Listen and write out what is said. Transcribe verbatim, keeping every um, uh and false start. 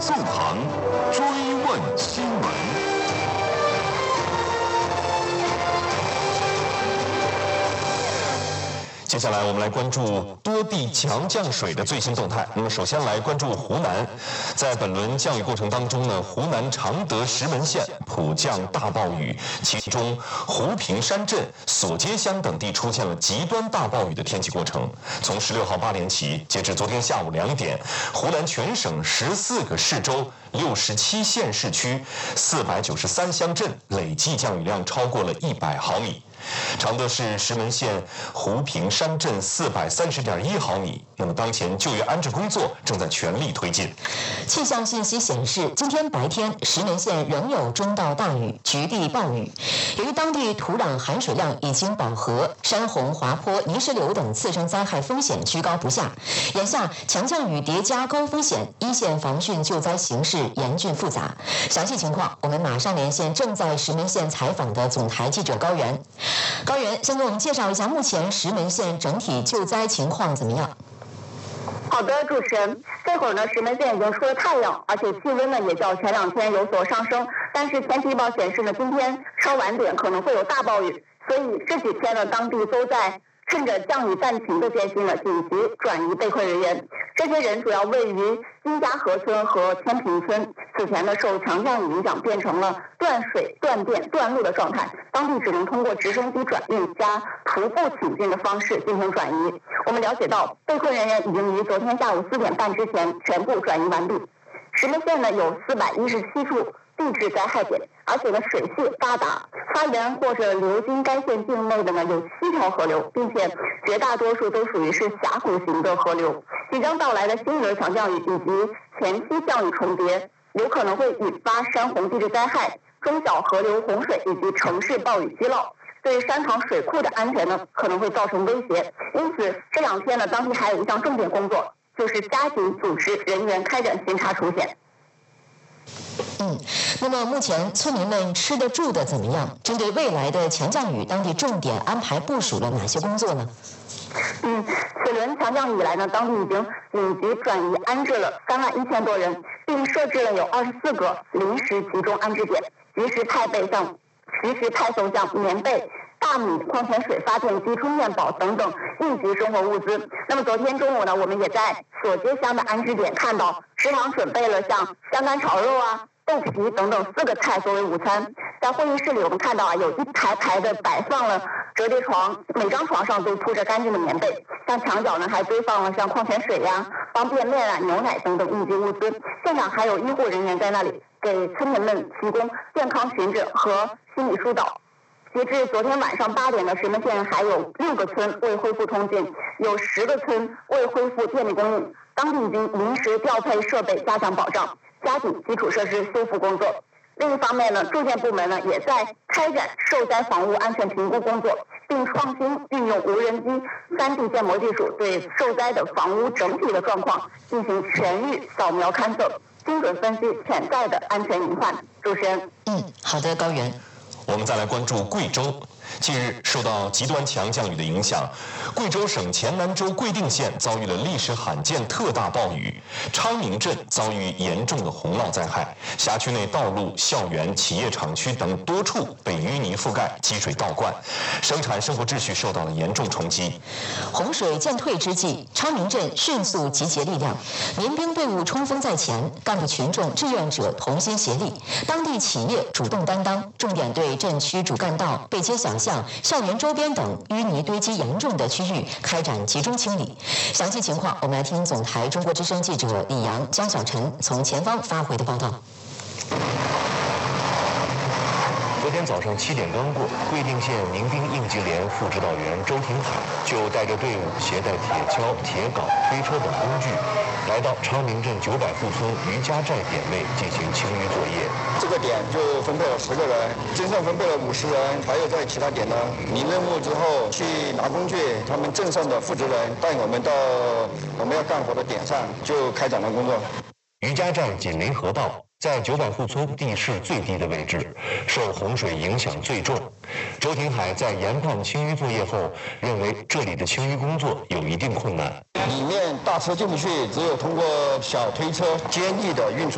纵横，追问新闻。接下来我们来关注多地强降水的最新动态。那么首先来关注湖南，在本轮降雨过程当中呢，湖南常德石门县普降大暴雨，其中湖平山镇、索街乡等地出现了极端大暴雨的天气过程。从十六号八点起，截至昨天下午两点，湖南全省十四个市州、六十七县市区、四百九十三乡镇累计降雨量超过了一百毫米。常德市石门县湖平山镇四百三十点一毫米。那么，当前救援安置工作正在全力推进。 气象信息显示，今天白天石门县仍有中到大雨，局地暴雨。由于当地土壤含水量已经饱和，山洪、滑坡、泥石流等次生灾害风险居高不下。眼下强降雨叠加高风险，一线防汛救灾形势严峻复杂。详细情况，我们马上连线正在石门县采访的总台记者高原。高原，先给我们介绍一下目前石门县整体救灾情况怎么样？ 好的，主持人，这会儿呢，石门县已经出了太阳，而且气温呢也较前两天有所上升。但是天气预报显示呢，今天稍晚点可能会有大暴雨，所以这几天呢，当地都在趁着降雨暂停的间隙呢，紧急转移被困人员。这些人主要位于金家河村和天平村，此前呢受强降雨影响，变成了断水、断电、断路的状态，当地只能通过直升机转运加徒步挺进的方式进行转移。我们了解到，被困人员已经于昨天下午四点半之前全部转移完毕。石门县呢有四百一十七处地质灾害点，而且呢水系发达，发源或者流经该县境内的呢有七条河流，并且绝大多数都属于是峡谷型的河流。即将到来的新一轮强降雨以及前期降雨重叠，有可能会引发山洪地质灾害、中小河流洪水以及城市暴雨积涝，对山塘水库的安全呢可能会造成威胁。因此这两天呢，当地还有一项重点工作，就是加紧组织人员开展巡查除险。 嗯，那么目前村民们吃的住的怎么样？针对未来的强降雨，当地重点安排部署了哪些工作呢？ 嗯，此轮强降雨以来呢，当地已经紧急转移安置了三万一千多人，并设置了有二十四个临时集中安置点，及时派备像及时派送像棉被、大米、矿泉水、发电机、充电宝等等应急生活物资。那么昨天中午呢，我们也在索街乡的安置点看到，食堂准备了像香干炒肉啊、豆皮等等四个菜作为午餐。在会议室里，我们看到啊，有一排排的摆放了折叠床，每张床上都铺着干净的棉被，像墙角呢还堆放了像矿泉水呀、方便面啊、牛奶等等应急物资。现场还有医护人员在那里给村民们提供健康巡诊和心理疏导。截至昨天晚上八点呢，石门县还有六个村未恢复通讯，有十个村未恢复电力供应，当地已经临时调配设备加强保障，加紧基础设施修复工作。另一方面呢，住建部门呢也在开展受灾房屋安全评估工作，并创新运用无人机、三 D 建模技术，对受灾的房屋整体的状况进行全域扫描勘测，精准分析潜在的安全隐患。主持人， 嗯，好的，高原。 我们再来关注贵州。近日，受到极端强降雨的影响，贵州省黔南州贵定县遭遇了历史罕见特大暴雨，昌明镇遭遇严重的洪涝灾害，辖区内道路、校园、企业厂区等多处被淤泥覆盖，积水倒灌，生产生活秩序受到了严重冲击。 洪水渐退之际，昌明镇迅速集结力量，民兵队伍冲锋在前，干部群众、志愿者同心协力，当地企业主动担当，重点对镇区主干道、背街小巷、校园周边等淤泥堆积严重的区域开展集中清理。详细情况，我们来听总台中国之声记者李阳、江小晨从前方发回的报道。 昨天早上七点刚过，贵定县民兵应急连副指导员周廷海就带着队伍携带铁锹、铁镐、推车等工具，来到昌明镇九百户村余家寨点位进行清淤作业。 这个点就分配了十个人，镇上分配了五十人，还有在其他点呢领任务之后去拿工具，他们镇上的负责人带我们到我们要干活的点上，就开展了工作。 余家寨紧邻河道，在九百户村地势最低的位置，受洪水影响最重。周廷海在研判清淤作业后，认为这里的清淤工作有一定困难。 里面大车进不去，只有通过小推车坚毅的运出